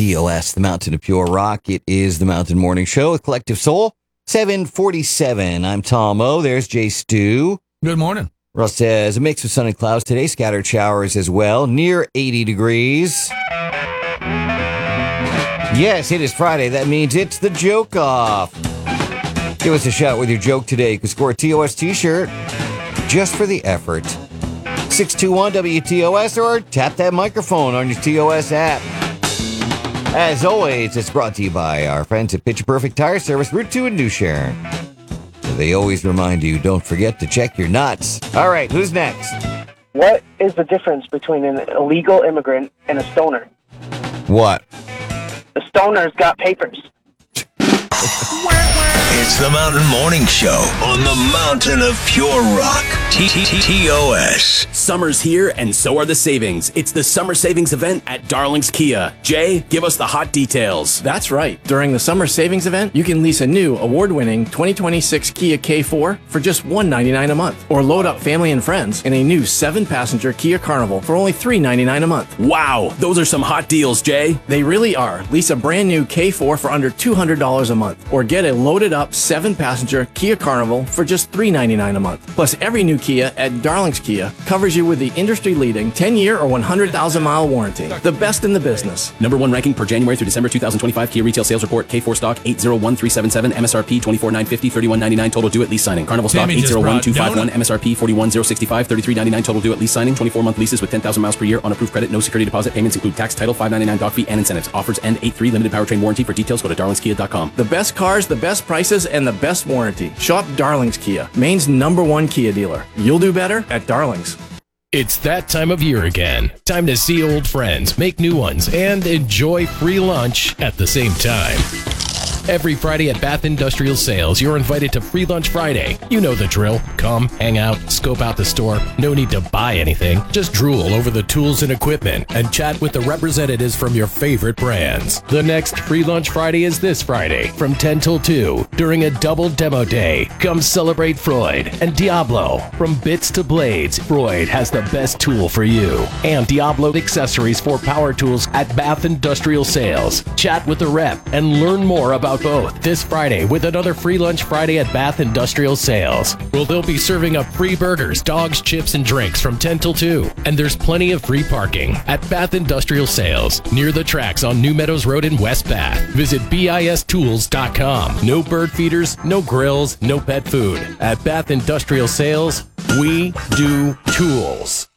TOS, the Mountain of Pure Rock. It is the Mountain Morning Show with Collective Soul. 747. I'm Tom O. There's Jay Stu. Good morning. Russ says a mix of sun and clouds today. Scattered showers as well. Near 80 degrees. Yes, it is Friday. That means it's the joke off. Give us a shout with your joke today. You can score a TOS t-shirt just for the effort. 621-WTOS or tap that microphone on your TOS app. As always, it's brought to you by our friends at Picture Perfect Tire Service, Route 2 in New Sharon. They always remind you, don't forget to check your nuts. All right, who's next? What is the difference between an illegal immigrant and a stoner? What? The stoner's got papers. It's the Mountain Morning Show on the Mountain of Pure Rock. TOS. Summer's here, and so are the savings. It's the Summer Savings Event at Darling's Kia. Jay, give us the hot details. That's right. During the Summer Savings Event, you can lease a new award-winning 2026 Kia K4 for just $199 a month. Or load up family and friends in a new 7-passenger Kia Carnival for only $399 a month. Wow, those are some hot deals, Jay. They really are. Lease a brand new K4 for under $200 a month. Or get a loaded up 7-passenger Kia Carnival for just $399 a month. Plus, every new Kia at Darling's Kia covers you with the industry-leading 10-year or 100,000-mile warranty. The best in the business. Number one ranking per January through December 2025 Kia retail sales report. K4 stock 801377, MSRP 24,950, 3199 total due at lease signing. Carnival stock 801251, MSRP 41,065, 3399 total due at lease signing. 24-month leases with 10,000 miles per year on approved credit. No security deposit. Payments include tax, title, $599 doc fee, and incentives. Offers end 8/3. Limited powertrain warranty. For details, go to darlingskia.com. The best cars, the best prices, and the best warranty. Shop Darling's Kia, Maine's #1 Kia dealer. You'll do better at Darling's. It's that time of year again. Time to see old friends, make new ones, and enjoy free lunch at the same time. Every Friday at Bath Industrial Sales, you're invited to Free Lunch Friday. You know the drill. Come, hang out, scope out the store. No need to buy anything. Just drool over the tools and equipment and chat with the representatives from your favorite brands. The next Free Lunch Friday is this Friday from 10 till 2 during a double demo day. Come celebrate Freud and Diablo. From bits to blades, Freud has the best tool for you. And Diablo accessories for power tools at Bath Industrial Sales. Chat with the rep and learn more about both this Friday with another Free Lunch Friday at Bath Industrial Sales. Well, they'll be serving up free burgers, dogs, chips, and drinks from 10 till 2. And there's plenty of free parking at Bath Industrial Sales near the tracks on New Meadows Road in West Bath. Visit BIStools.com. No bird feeders, no grills, no pet food. At Bath Industrial Sales, we do tools.